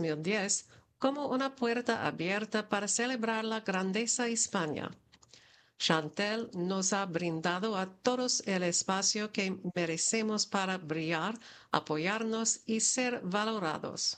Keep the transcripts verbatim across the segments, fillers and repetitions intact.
mil diez como una puerta abierta para celebrar la grandeza hispana. Chantel nos ha brindado a todos el espacio que merecemos para brillar, apoyarnos y ser valorados.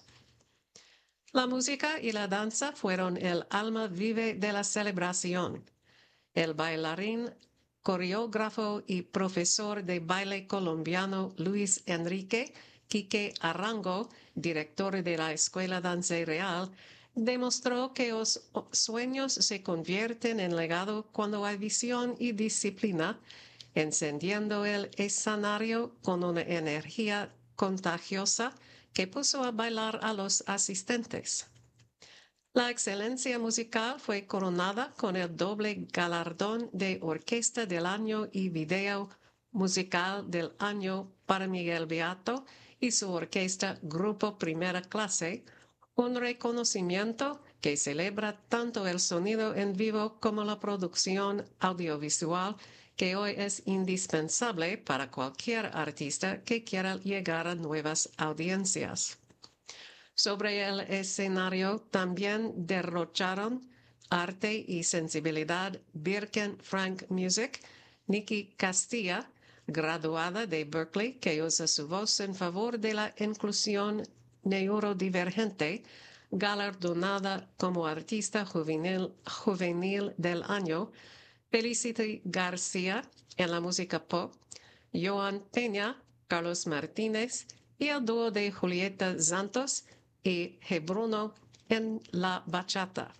La música y la danza fueron el alma viva de la celebración. El bailarín, coreógrafo y profesor de baile colombiano Luis Enrique Quique Arango, director de la Escuela Danza Real, demostró que los sueños se convierten en legado cuando hay visión y disciplina, encendiendo el escenario con una energía contagiosa que puso a bailar a los asistentes. La excelencia musical fue coronada con el doble galardón de Orquesta del Año y Video Musical del Año para Miguel Beato y su orquesta Grupo Primera Clase, un reconocimiento que celebra tanto el sonido en vivo como la producción audiovisual que hoy es indispensable para cualquier artista que quiera llegar a nuevas audiencias. Sobre el escenario también derrocharon arte y sensibilidad Birken Frank Music, Nikki Castilla, graduada de Berkeley, que usa su voz en favor de la inclusión neurodivergente, galardonada como artista juvenil, juvenil del año, Felicity García en la música pop, Joan Peña, Carlos Martínez y el dúo de Julieta Santos y Gebruno en la bachata.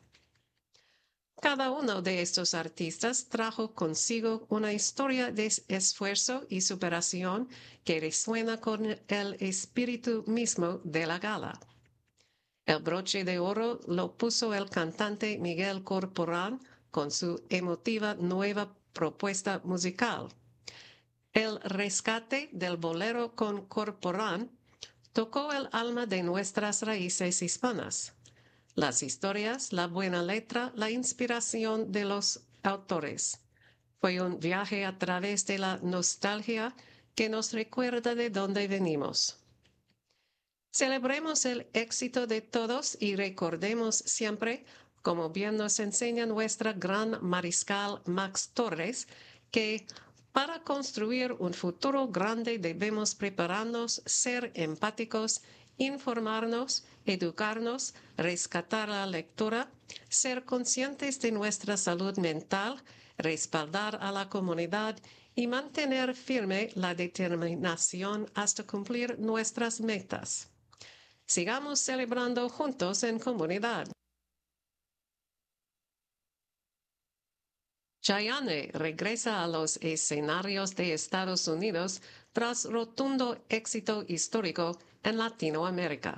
Cada uno de estos artistas trajo consigo una historia de esfuerzo y superación que resuena con el espíritu mismo de la gala. El broche de oro lo puso el cantante Miguel Corporán con su emotiva nueva propuesta musical. El rescate del bolero con Corporán tocó el alma de nuestras raíces hispanas. Las historias, la buena letra, la inspiración de los autores. Fue un viaje a través de la nostalgia que nos recuerda de dónde venimos. Celebremos el éxito de todos y recordemos siempre, como bien nos enseña nuestra gran mariscal Max Torres, que para construir un futuro grande debemos prepararnos, ser empáticos, informarnos, educarnos, rescatar la lectura, ser conscientes de nuestra salud mental, respaldar a la comunidad y mantener firme la determinación hasta cumplir nuestras metas. Sigamos celebrando juntos en comunidad. Chayanne regresa a los escenarios de Estados Unidos tras rotundo éxito histórico en Latinoamérica.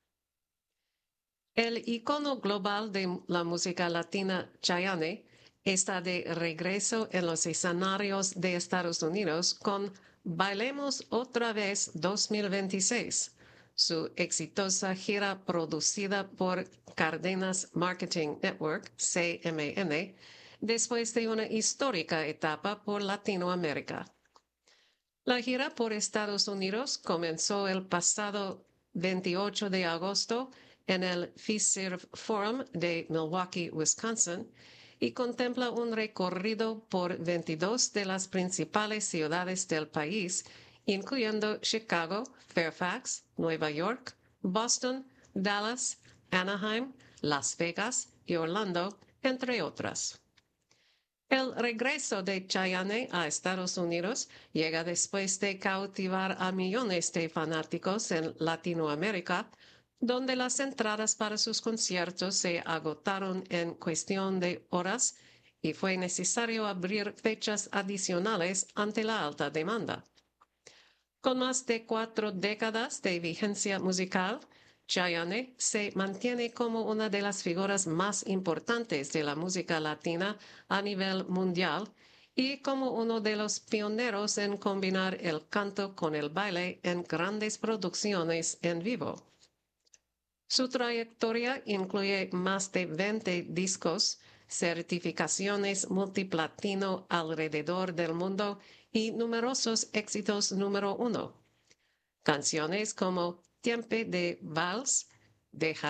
El icono global de la música latina Chayanne está de regreso en los escenarios de Estados Unidos con Bailemos Otra Vez dos mil veintiséis, su exitosa gira producida por Cardenas Marketing Network, C M N, después de una histórica etapa por Latinoamérica. La gira por Estados Unidos comenzó el pasado veintiocho de agosto en el Fiserv Forum de Milwaukee, Wisconsin, y contempla un recorrido por veintidós de las principales ciudades del país, incluyendo Chicago, Fairfax, Nueva York, Boston, Dallas, Anaheim, Las Vegas y Orlando, entre otras. El regreso de Chayanne a Estados Unidos llega después de cautivar a millones de fanáticos en Latinoamérica, donde las entradas para sus conciertos se agotaron en cuestión de horas y fue necesario abrir fechas adicionales ante la alta demanda. Con más de cuatro décadas de vigencia musical, Chayanne se mantiene como una de las figuras más importantes de la música latina a nivel mundial y como uno de los pioneros en combinar el canto con el baile en grandes producciones en vivo. Su trayectoria incluye más de veinte discos, certificaciones multiplatino alrededor del mundo y numerosos éxitos número uno. Canciones como Tiempo de Vals, de